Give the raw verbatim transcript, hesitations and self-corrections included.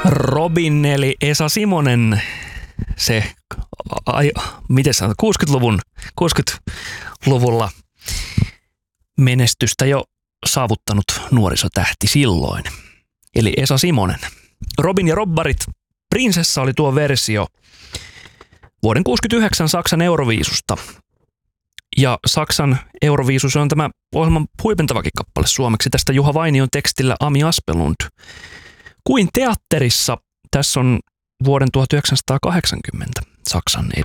Robin eli Esa Simonen, se, ai, miten sanotaan, kuusikymmentäluvun, kuusikymmentäluvulla menestystä jo saavuttanut nuorisotähti silloin. Eli Esa Simonen. Robin ja Robbarit, Prinsessa oli tuo versio vuoden kuusikymmentäyhdeksän Saksan Euroviisusta. Ja Saksan Euroviisu, se on tämä ohjelman huipentavakin kappale suomeksi. Tästä Juha Vainion tekstillä Ami Aspelund. Kuin teatterissa, tässä on vuoden tuhatyhdeksänsataakahdeksankymmentä Saksan